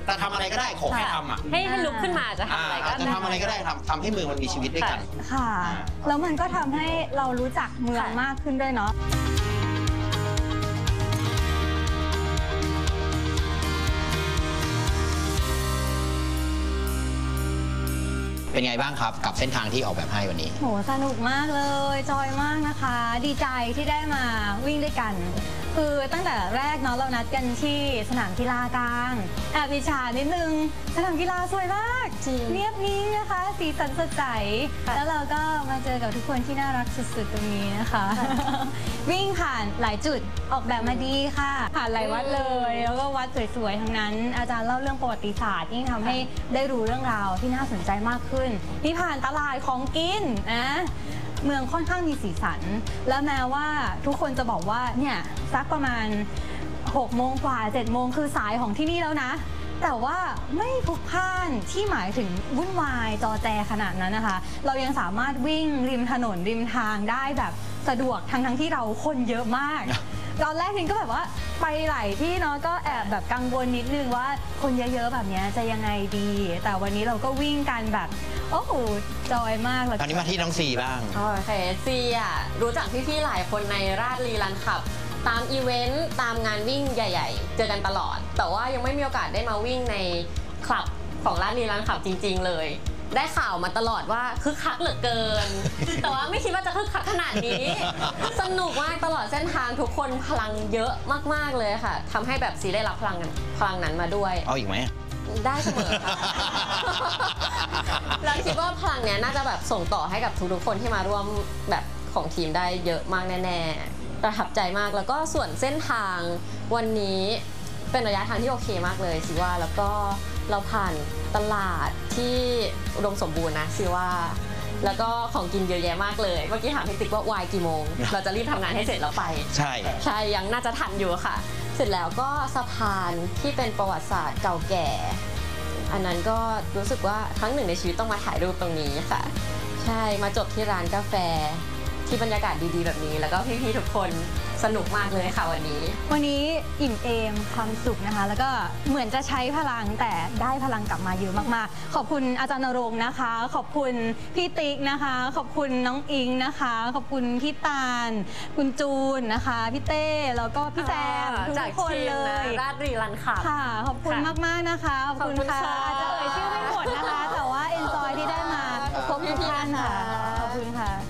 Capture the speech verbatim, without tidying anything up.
แต่ทำอะไรก็ได้ขอให้ทำอ่ะให้ให้ลุกขึ้นมาจะทำอะไรก็จะทำอะไรก็ได้ทำทำให้เมืองมันมีชีวิตด้วยกันค่ะแล้วมันก็ทำให้เรารู้จักเมืองมากขึ้นด้วยเนาะเป็นไงบ้างครับกับเส้นทางที่ออกแบบให้วันนี้โหสนุกมากเลยจอยมากนะคะดีใจที่ได้มาวิ่งด้วยกันคือตั้งแต่แรกเนาะเรานัดกันที่สนามกีฬากลางแอบอิจฉานิดนึงสนามกีฬาสวยมากเนียบนิ่งนะคะสีสันสดใสแล้วเราก็มาเจอกับทุกคนที่น่ารักสุดๆตรงนี้นะคะวิ่งผ่านหลายจุดออกแบบมาดีค่ะผ่านหลายวัดเลยแล้วก็วัดสวยๆทั้งนั้นอาจารย์เล่าเรื่องประวัติศาสตร์ยิ่งทำให้ได้รู้เรื่องราวที่น่าสนใจมากขึ้นนี่ผ่านตลาดของกินนะเมืองค่อนข้างมีสีสันและแม้ว่าทุกคนจะบอกว่าเนี่ยสักประมาณหกโมงกว่าเจ็ดโมงคือสายของที่นี่แล้วนะแต่ว่าไม่พลุกพล่านที่หมายถึงวุ่นวายจอแจขนาดนั้นนะคะเรายังสามารถวิ่งริมถนนริมทางได้แบบสะดวกทั้งทั้งที่เราคนเยอะมากตอนแรกพิงก็แบบว่าไปหลายที่เนาะก็แอบแบบกังวลนิดนึงว่าคนเยอะๆแบบนี้จะยังไงดีแต่วันนี้เราก็วิ่งกันแบบโอ้โหจอยมากเลยตอนนี้มาที่น้องซีบ้างโอเคซีอ่ะรู้จักพี่ๆหลายคนในราชรีรันขับตามอีเวนต์ตามงานวิ่งใหญ่ๆเจอกันตลอดแต่ว่ายังไม่มีโอกาสได้มาวิ่งในคลับของราชรีรันขับจริงๆเลยได้ข่าวมาตลอดว่าคึกคักเหลือเกิน แต่ว่าไม่คิดว่าจะคึกคักขนาดนี้สนุกมากตลอดเส้นทางทุกคนพลังเยอะมากๆเลยค่ะทำให้แบบซีได้รับพลังพลังนั้นมาด้วยเอาอีกไหมได้เสมอค่ะเราคิดว่าพลังเนี้ยน่าจะแบบส่งต่อให้กับทุกๆคนที่มาร่วมแบบของทีมได้เยอะมากแน่ๆประทับใจมากแล้วก็ส่วนเส้นทางวันนี้เป็นระยะทางที่โอเคมากเลยสิว่าแล้วก็เราผ่านตลาดที่อุดมสมบูรณ์นะสิว่าแล้วก็ของกินเยอะแยะมากเลยเมื่อกี้ถามพี่ติ๊กว่าวายกี่โมงเราจะรีบทำงานให้เสร็จแล้วไปใช่ใช่ยังน่าจะทันอยู่ค่ะเสร็จแล้วก็สะพานที่เป็นประวัติศาสตร์เก่าแก่อันนั้นก็รู้สึกว่าครั้งหนึ่งในชีวิตต้องมาถ่ายรูปตรงนี้ค่ะใช่มาจบที่ร้านกาแฟที่บรรยากาศดีๆแบบนี้แล้วก็พี่ๆทุกคนสนุกมากเลยค่ะวันนี้วันนี้อิ่มเอมความสุขนะคะแล้วก็เหมือนจะใช้พลังแต่ได้พลังกลับมาเยอะมากๆขอบคุณอาจารย์ณรงค์นะคะขอบคุณพี่ติ๊กนะคะขอบคุณน้องอิงนะคะขอบคุณพี่ตาลคุณจูนนะคะพี่เต้แล้วก็พี่แซมทุกคนเลยราชรีรันค่ะค่ะขอบคุณมากๆนะคะขอบคุณค่ะอาจจะเอ่ยชื่อไม่หมดนะคะแต่ว่าเอนจอยที่ได้มาพบทุกท่านค่ะขอบคุณค่ะ